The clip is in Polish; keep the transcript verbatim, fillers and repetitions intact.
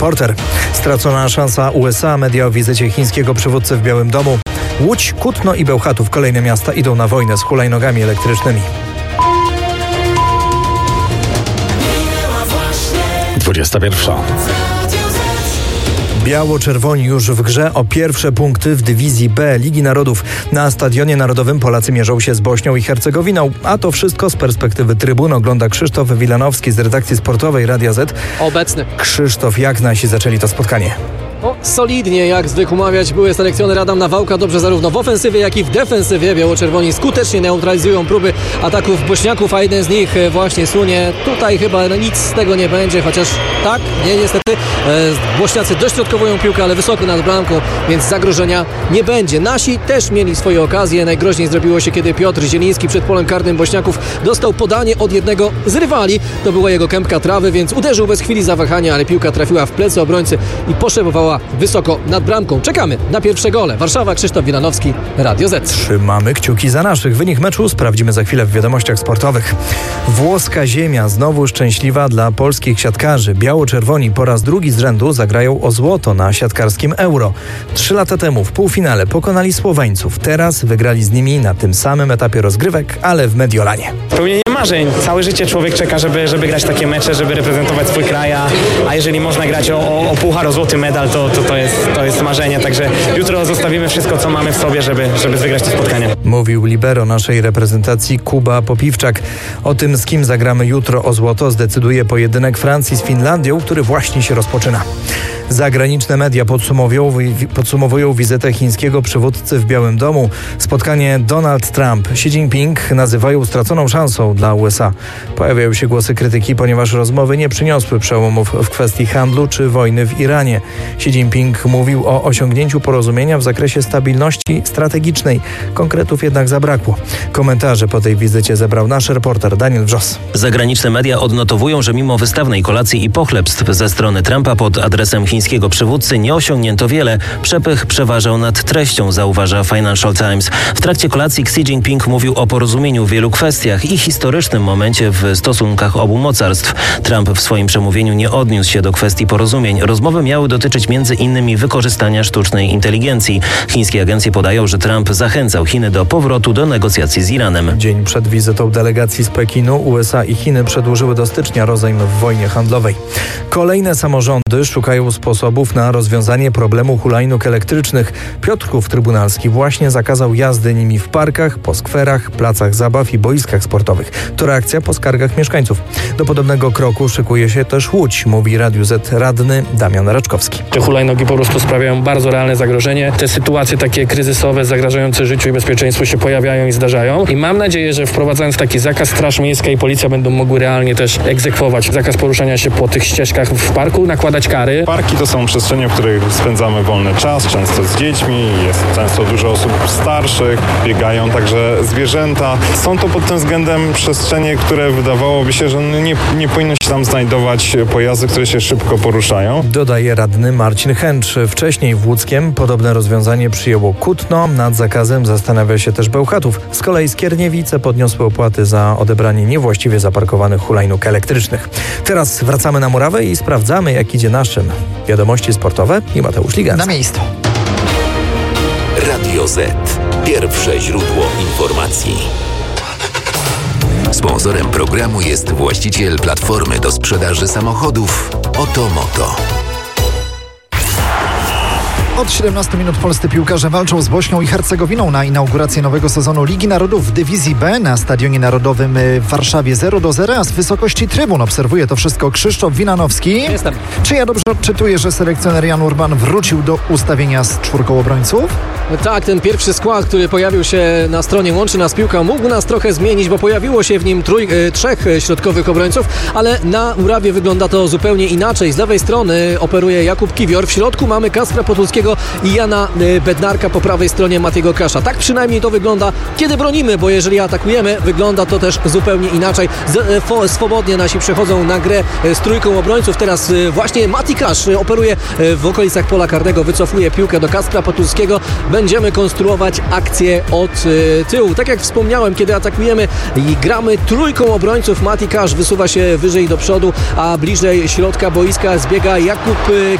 Porter. Stracona szansa U S A, media o wizycie chińskiego przywódcy w Białym Domu. Łódź, Kutno i Bełchatów, kolejne miasta, idą na wojnę z hulajnogami elektrycznymi. dwudziesta pierwsza. Biało-czerwoni już w grze o pierwsze punkty w dywizji B Ligi Narodów. Na Stadionie Narodowym Polacy mierzą się z Bośnią i Hercegowiną. A to wszystko z perspektywy trybun ogląda Krzysztof Wilanowski z redakcji sportowej Radia Z. Obecny. Krzysztof, jak nasi zaczęli to spotkanie? O, solidnie, jak zwykł mawiać były selekcjoner Adam Nawałka. Dobrze zarówno w ofensywie, jak i w defensywie. Biało-czerwoni skutecznie neutralizują próby ataków bośniaków, a jeden z nich właśnie sunie. Tutaj chyba nic z tego nie będzie, chociaż tak, nie, niestety. E, bośniacy dośrodkowują piłkę, ale wysoko nad bramką, więc zagrożenia nie będzie. Nasi też mieli swoje okazje. Najgroźniej zrobiło się, kiedy Piotr Zieliński przed polem karnym bośniaków dostał podanie od jednego z rywali. To była jego kępka trawy, więc uderzył bez chwili zawahania, ale piłka trafiła w plecy obrońcy i poszebowała wysoko nad bramką. Czekamy na pierwsze gole. Warszawa, Krzysztof Wilanowski, Radio Z. Trzymamy kciuki za naszych. Wynik meczu sprawdzimy za chwilę w wiadomościach sportowych. Włoska ziemia znowu szczęśliwa dla polskich siatkarzy. Biało-czerwoni po raz drugi z rzędu zagrają o złoto na siatkarskim Euro. Trzy lata temu w półfinale pokonali Słoweńców. Teraz wygrali z nimi na tym samym etapie rozgrywek, ale w Mediolanie. Spełnienie marzeń. Całe życie człowiek czeka, żeby, żeby grać takie mecze, żeby reprezentować swój kraj, a, a jeżeli można grać o, o, o puchar, o złoty medal, to, to, to, jest, to jest marzenie. Także jutro zostawimy wszystko, co mamy w sobie, żeby, żeby wygrać to spotkanie. Mówił libero naszej reprezentacji Kuba Popiwczak. O tym, z kim zagramy jutro o złoto, zdecyduje pojedynek Francji z Finlandią, który właśnie się rozpoczyna. Zagraniczne media podsumowują, podsumowują wizytę chińskiego przywódcy w Białym Domu. Spotkanie Donald Trump, Xi Jinping nazywają straconą szansą dla U S A. Pojawiają się głosy krytyki, ponieważ rozmowy nie przyniosły przełomów w kwestii handlu czy wojny w Iranie. Xi Jinping mówił o osiągnięciu porozumienia w zakresie stabilności strategicznej. Konkretów jednak zabrakło. Komentarze po tej wizycie zebrał nasz reporter Daniel Wrzos. Zagraniczne media odnotowują, że mimo wystawnej kolacji i pochlebstw ze strony Trumpa pod adresem chińskiego przywódcy nie osiągnięto wiele. Przepych przeważał nad treścią, zauważa Financial Times. W trakcie kolacji Xi Jinping mówił o porozumieniu w wielu kwestiach i historycznym momencie w stosunkach obu mocarstw. Trump w swoim przemówieniu nie odniósł się do kwestii porozumień. Rozmowy miały dotyczyć między innymi wykorzystania sztucznej inteligencji. Chińskie agencje podają, że Trump zachęcał Chiny do powrotu do negocjacji z Iranem. Dzień przed wizytą delegacji z Pekinu U S A i Chiny przedłużyły do stycznia rozejm w wojnie handlowej. Kolejne samorządy szukają sposobów na rozwiązanie problemu hulajnóg elektrycznych. Piotrków Trybunalski właśnie zakazał jazdy nimi w parkach, po skwerach, placach zabaw i boiskach sportowych. To reakcja po skargach mieszkańców. Do podobnego kroku szykuje się też Łódź, mówi Radiu Z radny Damian Raczkowski. Te hulajnogi po prostu sprawiają bardzo realne zagrożenie. Te sytuacje takie kryzysowe, zagrażające życiu i bezpieczeństwu się pojawiają i zdarzają. I mam nadzieję, że wprowadzając taki zakaz, Straż Miejska i Policja będą mogły realnie też egzekwować zakaz poruszania się po tych ścieżkach w parku, nakładać kary. Parki to są przestrzenie, w których spędzamy wolny czas, często z dziećmi, jest często dużo osób starszych, biegają także zwierzęta. Są to pod tym względem przestrzenie, które wydawałoby się, że nie, nie powinno się tam znajdować pojazdy, które się szybko poruszają. Dodaje radny Marcin Chęcz. Wcześniej w Łódzkiem podobne rozwiązanie przyjęło Kutno. Nad zakazem zastanawia się też Bełchatów. Z kolei Skierniewice podniosły opłaty za odebranie niewłaściwie zaparkowanych hulajnóg elektrycznych. Teraz wracamy na murawę i sprawdzamy, jak idzie naszym. Wiadomości sportowe i Mateusz Ligancki. Na miejscu. Radio Z. Pierwsze źródło informacji. Sponsorem programu jest właściciel platformy do sprzedaży samochodów Otomoto. Od siedemnastu minut polscy piłkarze walczą z Bośnią i Hercegowiną na inaugurację nowego sezonu Ligi Narodów w dywizji B na Stadionie Narodowym w Warszawie zero do zera, a z wysokości trybun obserwuje to wszystko Krzysztof Wilanowski. Jestem. Czy ja dobrze odczytuję, że selekcjoner Jan Urban wrócił do ustawienia z czwórką obrońców? No tak, ten pierwszy skład, który pojawił się na stronie Łączy Nas Piłka, mógł nas trochę zmienić, bo pojawiło się w nim trój, e, trzech środkowych obrońców, ale na murawie wygląda to zupełnie inaczej. Z lewej strony operuje Jakub Kiwior, w środku mamy Kacpra Podolskiego Kwiatkowskiego i Jana Bednarka po prawej stronie Matiego Krasza. Tak przynajmniej to wygląda, kiedy bronimy, bo jeżeli atakujemy, wygląda to też zupełnie inaczej. Swobodnie nasi przechodzą na grę z trójką obrońców. Teraz właśnie Mati Krasz operuje w okolicach pola karnego, wycofuje piłkę do Kacpra Potulskiego. Będziemy konstruować akcję od tyłu. Tak jak wspomniałem, kiedy atakujemy i gramy trójką obrońców, Mati Krasz wysuwa się wyżej do przodu, a bliżej środka boiska zbiega Jakub